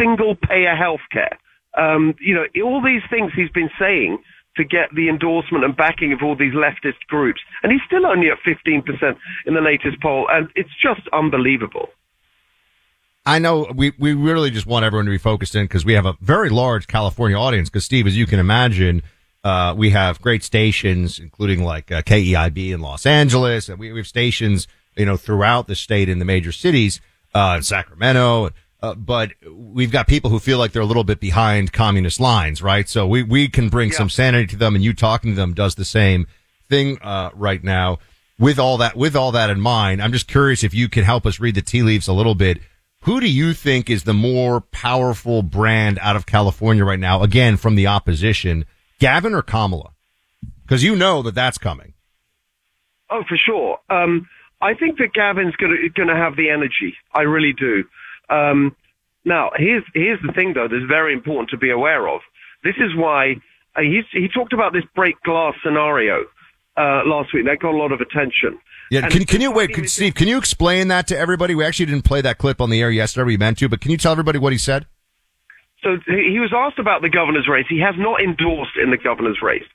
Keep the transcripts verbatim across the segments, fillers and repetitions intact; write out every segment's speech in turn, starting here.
single-payer healthcare. Um, you know, all these things he's been saying to get the endorsement and backing of all these leftist groups. And he's still only at fifteen percent in the latest poll, and it's just unbelievable. I know we, we really just want everyone to be focused in because we have a very large California audience. Because, Steve, as you can imagine, uh, we have great stations, including like uh, K E I B in Los Angeles, and we, we have stations, you know, throughout the state in the major cities, uh, in Sacramento. Uh, but we've got people who feel like they're a little bit behind communist lines, right? So we, we can bring yeah. some sanity to them, and you talking to them does the same thing, uh, right now. With all that, with all that in mind, I'm just curious if you can help us read the tea leaves a little bit. Who do you think is the more powerful brand out of California right now? Again, from the opposition, Gavin or Kamala? Because you know that that's coming. Oh, for sure. Um, I think that Gavin's going to going to have the energy. I really do. Um, now, here's here's the thing, though, that's very important to be aware of. This is why uh, he's, he talked about this break glass scenario uh, last week. That got a lot of attention. Yeah, can, can you wait, can, Steve? Can you explain that to everybody? We actually didn't play that clip on the air yesterday. We meant to, but can you tell everybody what he said? So he was asked about the governor's race. He has not endorsed in the governor's race.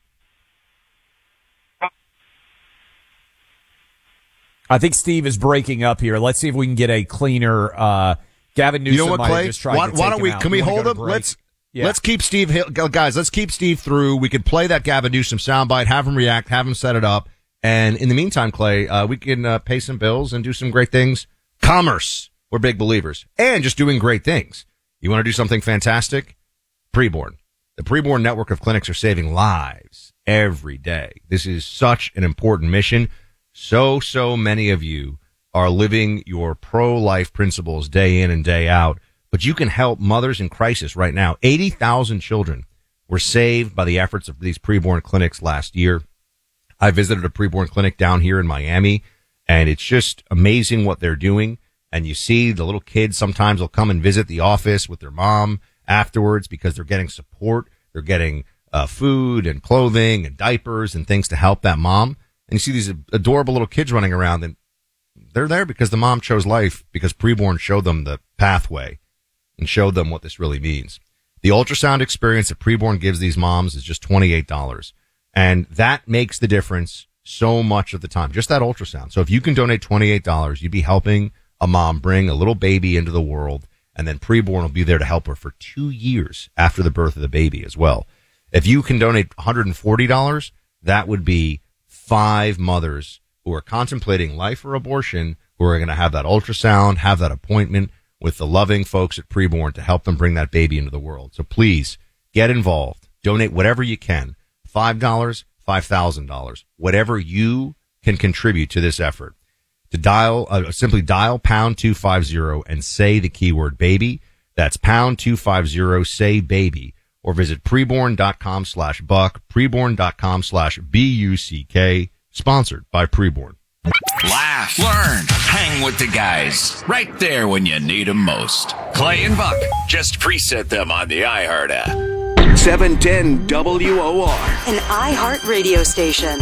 I think Steve is breaking up here. Let's see if we can get a cleaner. Uh, Gavin Newsom. You know what, Clay? Just tried why, to why don't we? out. Can we, we hold him? Let's yeah. let's keep Steve. Guys, let's keep Steve through. We could play that Gavin Newsom soundbite, have him react, have him set it up. And in the meantime, Clay, uh, we can uh, pay some bills and do some great things. Commerce. We're big believers. And just doing great things. You want to do something fantastic? Preborn. The Preborn network of clinics are saving lives every day. This is such an important mission. So, so many of you are living your pro-life principles day in and day out. But you can help mothers in crisis right now. eighty thousand children were saved by the efforts of these preborn clinics last year. I visited a preborn clinic down here in Miami, and it's just amazing what they're doing. And you see the little kids sometimes will come and visit the office with their mom afterwards because they're getting support. They're getting uh, food and clothing and diapers and things to help that mom. And you see these adorable little kids running around, and they're there because the mom chose life, because preborn showed them the pathway and showed them what this really means. The ultrasound experience that preborn gives these moms is just twenty-eight dollars. And that makes the difference so much of the time, just that ultrasound. So if you can donate twenty-eight dollars, you'd be helping a mom bring a little baby into the world, and then preborn will be there to help her for two years after the birth of the baby as well. If you can donate one hundred forty dollars, that would be five mothers who are contemplating life or abortion, who are going to have that ultrasound, have that appointment with the loving folks at preborn to help them bring that baby into the world. So please get involved. Donate whatever you can. five dollars, five thousand dollars, whatever you can contribute to this effort. To dial, uh, simply dial pound two fifty and say the keyword baby. That's pound two fifty, say baby, or visit preborn.com slash buck, preborn.com slash B-U-C-K, sponsored by Preborn. Laugh, learn, hang with the guys, right there when you need them most. Clay and Buck, just preset them on the iHeart app. seven ten W O R. An iHeart radio station.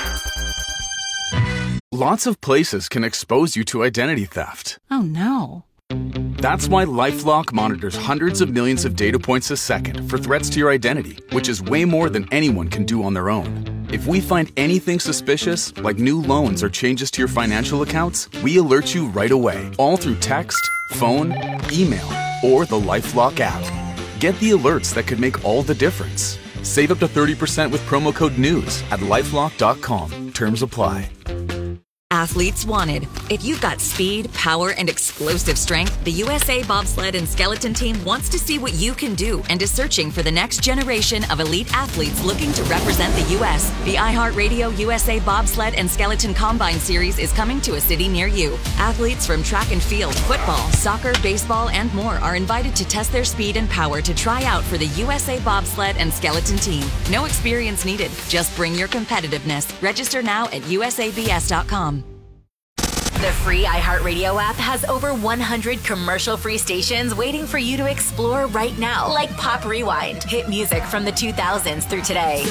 Lots of places can expose you to identity theft. Oh, no. That's why LifeLock monitors hundreds of millions of data points a second for threats to your identity, which is way more than anyone can do on their own. If we find anything suspicious, like new loans or changes to your financial accounts, we alert you right away, all through text, phone, email, or the LifeLock app. Get the alerts that could make all the difference. Save up to thirty percent with promo code NEWS at lifelock dot com. Terms apply. Athletes wanted. If you've got speed, power, and explosive strength, the U S A Bobsled and Skeleton Team wants to see what you can do and is searching for the next generation of elite athletes looking to represent the U S The iHeartRadio U S A Bobsled and Skeleton Combine Series is coming to a city near you. Athletes from track and field, football, soccer, baseball, and more are invited to test their speed and power to try out for the U S A Bobsled and Skeleton Team. No experience needed. Just bring your competitiveness. Register now at U S A B S dot com. The free iHeartRadio app has over one hundred commercial-free stations waiting for you to explore right now, like Pop Rewind, hit music from the two thousands through today.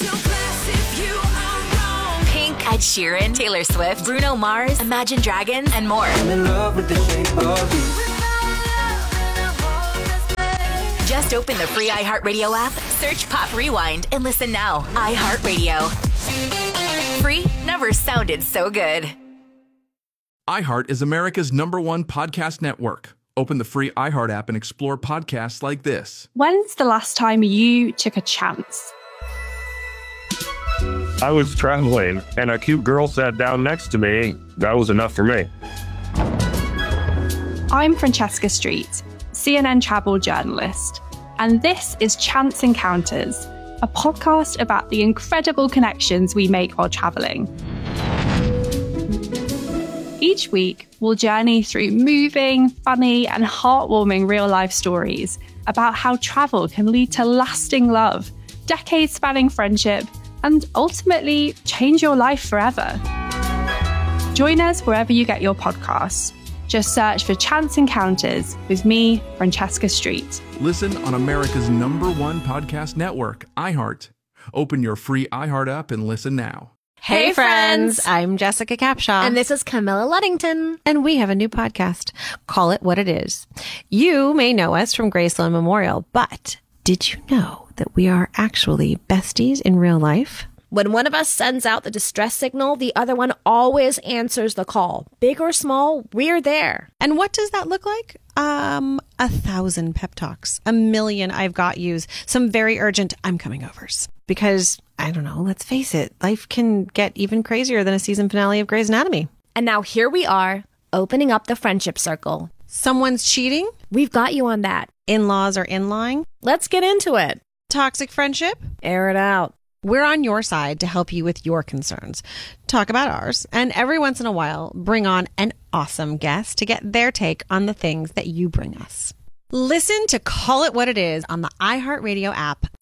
Pink, Ed Sheeran, Taylor Swift, Bruno Mars, Imagine Dragons, and more. I'm in love with the shape of you. Just open the free iHeartRadio app, search Pop Rewind, and listen now. iHeartRadio. Free never sounded so good. iHeart is America's number one podcast network. Open the free iHeart app and explore podcasts like this. When's the last time you took a chance? I was traveling, and a cute girl sat down next to me. That was enough for me. I'm Francesca Street, C N N travel journalist, and this is Chance Encounters, a podcast about the incredible connections we make while traveling. Each week, we'll journey through moving, funny, and heartwarming real-life stories about how travel can lead to lasting love, decades-spanning friendship, and ultimately change your life forever. Join us wherever you get your podcasts. Just search for Chance Encounters with me, Francesca Street. Listen on America's number one podcast network, iHeart. Open your free iHeart app and listen now. Hey, friends. I'm Jessica Capshaw. And this is Camilla Luddington. And we have a new podcast. Call It What It Is. You may know us from Graceland Memorial, but did you know that we are actually besties in real life? When one of us sends out the distress signal, the other one always answers the call. Big or small, we're there. And what does that look like? Um, a thousand pep talks, a million I've got yous, some very urgent I'm coming overs. Because, I don't know, let's face it, life can get even crazier than a season finale of Grey's Anatomy. And now here we are, opening up the friendship circle. Someone's cheating? We've got you on that. In-laws are in-lying? Let's get into it. Toxic friendship? Air it out. We're on your side to help you with your concerns. Talk about ours, and every once in a while, bring on an awesome guest to get their take on the things that you bring us. Listen to Call It What It Is on the iHeartRadio app,